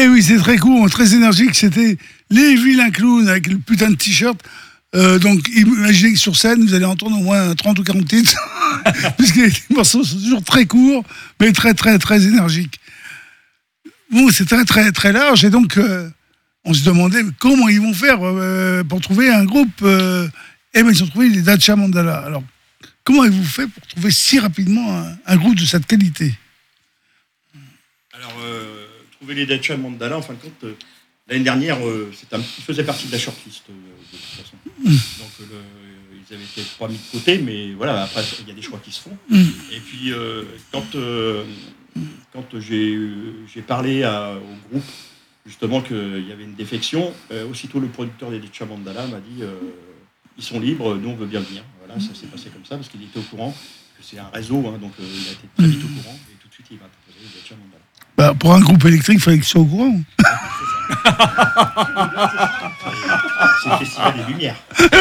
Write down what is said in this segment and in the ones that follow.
Eh oui, c'est très court, très énergique. C'était les vilains clowns avec le putain de t-shirt. Donc, imaginez que sur scène, vous allez entendre au moins 30 ou 40 titres, puisque les morceaux sont toujours très courts, mais très, très, très énergiques. Bon, c'est très, très, très large, et donc, on se demandait comment ils vont faire pour trouver un groupe. Eh bien, ils ont trouvé les Dacha Mandala. Alors, comment avez-vous fait pour trouver si rapidement un groupe de cette qualité ? Alors, trouver les Dacha Mandala, en fin de compte, l'année dernière, ils faisaient partie de la shortlist, de toute façon. Donc, ils avaient été pas mis de côté, mais voilà, après, il y a des choix qui se font. Et puis, quand j'ai parlé au groupe, justement, qu'il y avait une défection, aussitôt le producteur des Dacha Mandala m'a dit ils sont libres, nous, on veut bien venir. Voilà, ça s'est passé comme ça, parce qu'il était au courant, que c'est un réseau, hein, donc il a été très vite au courant, et tout de suite, il m'a proposé les Dacha Mandala. Bah, pour un groupe électrique, il fallait qu'ils soient au courant. C'est le festival des Lumières.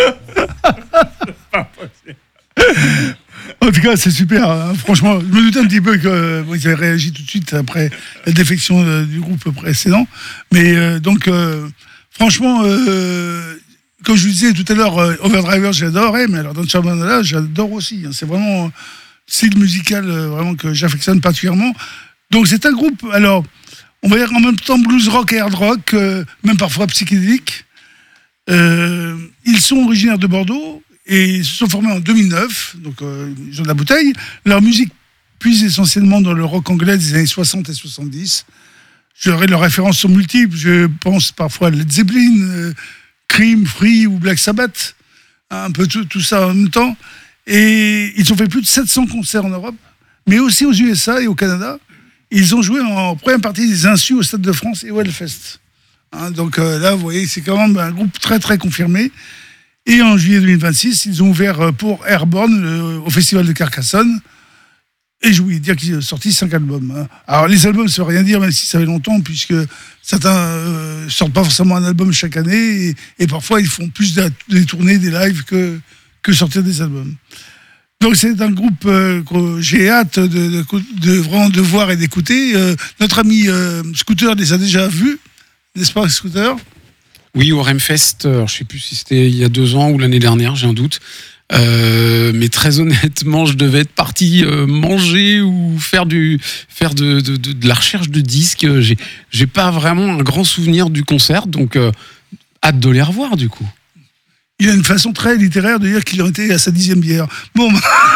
En tout cas, c'est super. Hein. Franchement, je me doutais un petit peu qu'ils avaient réagi tout de suite après la défection du groupe précédent. Mais donc, franchement, comme je vous disais tout à l'heure, Overdriver, j'adorais, mais alors dans Chamandala, j'adore aussi. Hein. C'est vraiment style musical vraiment que j'affectionne particulièrement. Donc c'est un groupe, alors, on va dire en même temps blues rock et hard rock, même parfois psychédélique. Ils sont originaires de Bordeaux et ils se sont formés en 2009, donc ils ont de la bouteille. Leur musique puise essentiellement dans le rock anglais des années 60 et 70. Leurs références sont multiples, je pense parfois à Led Zeppelin, Cream, Free ou Black Sabbath, un peu tout ça en même temps. Et ils ont fait plus de 700 concerts en Europe, mais aussi aux USA et au Canada. Ils ont joué en première partie des Insus au Stade de France et au Hellfest. Hein, donc là, vous voyez, c'est quand même un groupe très très confirmé. Et en juillet 2026, ils ont ouvert pour Airborne au Festival de Carcassonne. Et je voulais dire qu'ils ont sorti 5 albums. Hein. Alors les albums, ça ne veut rien dire, même si ça fait longtemps, puisque certains sortent pas forcément un album chaque année. Et parfois, ils font plus des tournées, des lives que sortir des albums. Donc c'est un groupe que j'ai hâte vraiment de voir et d'écouter. Notre ami Scooter les a déjà vus, n'est-ce pas Scooter ? Oui, au Remfest, je ne sais plus si c'était il y a 2 ans ou l'année dernière, j'ai un doute. Mais très honnêtement, je devais être parti manger ou faire de la recherche de disques. J'ai pas vraiment un grand souvenir du concert, donc hâte de les revoir du coup. Il a une façon très littéraire de dire qu'il en était à sa 10e bière. Bon.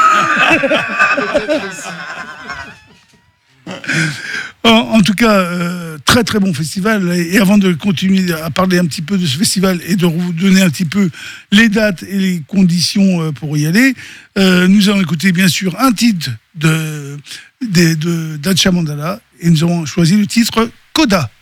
En tout cas, très très bon festival. Et avant de continuer à parler un petit peu de ce festival et de vous donner un petit peu les dates et les conditions pour y aller, nous allons écouter bien sûr un titre de Dacha Mandala et nous avons choisi le titre Coda.